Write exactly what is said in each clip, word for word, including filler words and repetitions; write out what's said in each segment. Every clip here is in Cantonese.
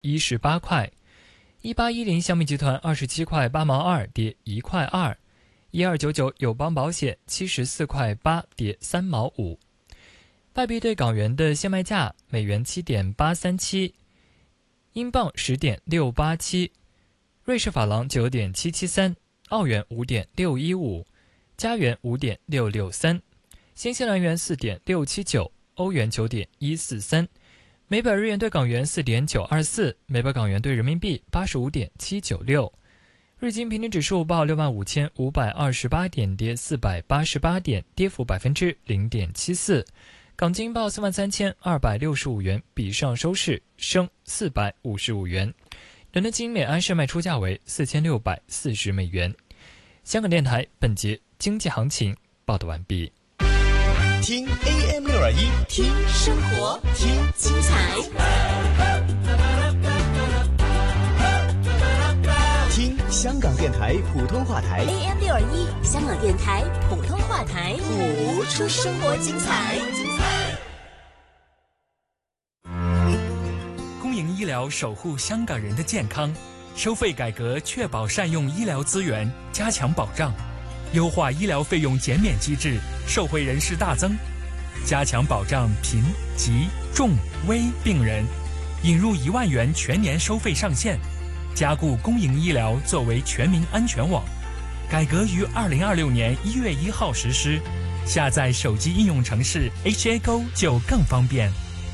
一十八块。一八一零小米集团二十七块八毛二，跌一块二。一二九九友邦保险七十四块八，跌三毛五。外币对港元的现卖价：美元七点八三七，英镑十点六八七，瑞士法郎九点七七三，澳元五点六一五，加元五点六六三，新西兰元四点六七九，欧元九点一四三。每百日元对港元四点九二四，每百港元对人民币八十五点七九六。日经平均指数报六万五千五百二十八点，跌四百八十八点，跌幅百分之零点七四。港金报四万三千二百六十五元，比上收市升四百五十五元。伦敦金每安士卖出价为四千六百四十美元。香港电台本节经济行情报道完毕。 听 A M 六二一， 听生活，听精彩， 听香港电台普通话台 A M 六二一，香港电台普通话台， 谱出生活精彩。 公营医疗守护香港人的健康，收费改革确保善用医疗资源，加强保障。优化医疗费用减免机制，受惠人士大增，加强保障贫、疾、重、危病人，引入一万元全年收费上限，加固公营医疗作为全民安全网。改革于二零二六年一月一号实施，下载手机应用程式 H A Go 就更方便。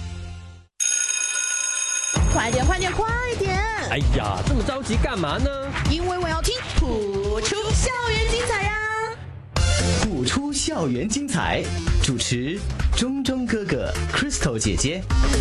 快点，快点，快点！ 哎呀，这么着急干嘛呢？ 因为我要听谱出校园精彩呀！ 谱出校园精彩，主持钟钟哥哥 Crystal 姐姐。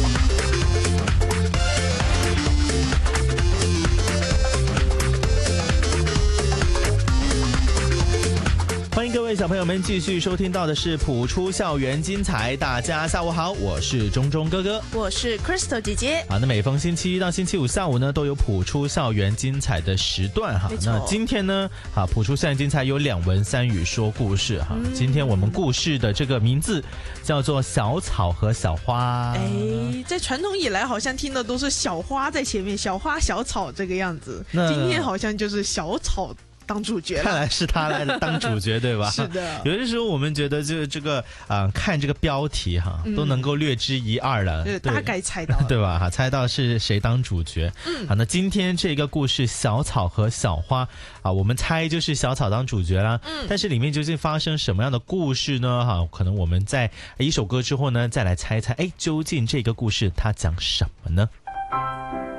欢迎各位小朋友们继续收听到的是谱出校园精彩。大家下午好，我是钟钟哥哥， 我是 Crystal 姐姐。 好，那每逢星期一到星期五下午呢，都有谱出校园精彩的时段哈。那今天呢，啊，谱出校园精彩有两文三语说故事哈。嗯、今天我们故事的这个名字叫做小草和小花。 哎，在传统以来好像听的都是小花在前面，小花小草这个样子。今天好像就是小草当主角， 看来是他来当主角对吧？ 是的， 有的时候我们觉得就这个啊、呃，看这个标题哈，嗯、都能够略知一二了， 对，大概猜到了， 对吧？哈，猜到是谁当主角。嗯，好，那今天这个故事小草和小花啊，我们猜就是小草当主角啦。嗯，但是里面究竟发生什么样的故事呢？哈，可能我们在一首歌之后呢，再来猜一猜，哎，究竟这个故事它讲什么呢？